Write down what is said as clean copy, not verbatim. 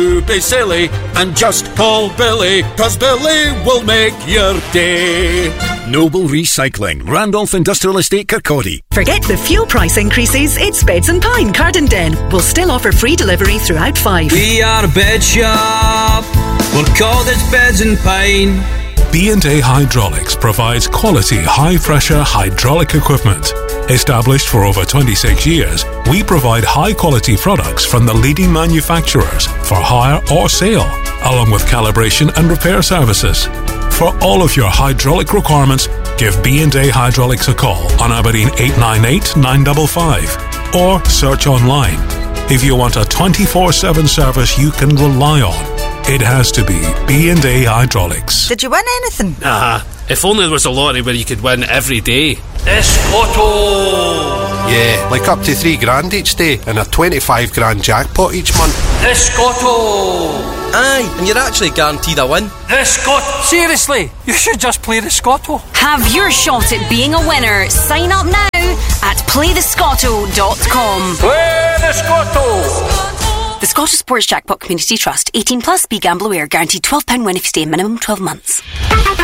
Be silly and just call Billy, 'cause Billy will make your day. Noble Recycling, Randolph Industrial Estate, Kirkcaldy. Forget the fuel price increases. It's Beds and Pine, Cardendon. We'll still offer free delivery throughout Fife. We are a bed shop. We're called as Beds and Pine. B&A Hydraulics provides quality, high-pressure hydraulic equipment. Established for over 26 years, we provide high-quality products from the leading manufacturers for hire or sale, along with calibration and repair services. For all of your hydraulic requirements, give B&A Hydraulics a call on Aberdeen 898 955 or search online. If you want a 24/7 service you can rely on, it has to be B&A Hydraulics. Did you win anything? If only there was a lottery where you could win every day. Escotto! Yeah, like up to $3,000 each day and a 25 grand jackpot each month. Escotto! Aye, and you're actually guaranteed a win. Escotto! Seriously, you should just play the Scotto. Have your shot at being a winner. Sign up now at playthescotto.com. Play the Scotto! The Scottish Sports Jackpot Community Trust. 18 plus. Be gamble aware. Guaranteed £12 win if you stay minimum 12 months.